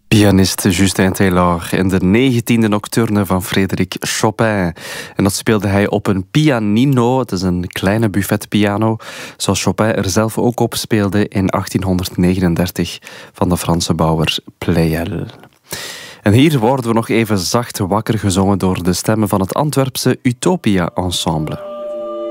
Pianist Justin Taylor in de 19e nocturne van Frédéric Chopin. En dat speelde hij op een pianino, het is een kleine buffetpiano, zoals Chopin er zelf ook op speelde in 1839 van de Franse bouwer Pleyel. En hier worden we nog even zacht wakker gezongen door de stemmen van het Antwerpse Utopia Ensemble.